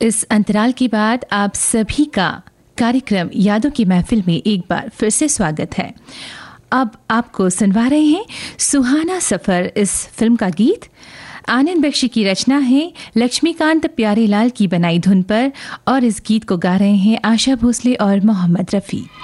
इस अंतराल के बाद आप सभी का कार्यक्रम यादों की महफिल में एक बार फिर से स्वागत है। अब आपको सुनवा रहे हैं सुहाना सफ़र इस फिल्म का गीत। आनंद बख्शी की रचना है, लक्ष्मीकांत प्यारेलाल की बनाई धुन पर, और इस गीत को गा रहे हैं आशा भोसले और मोहम्मद रफ़ी।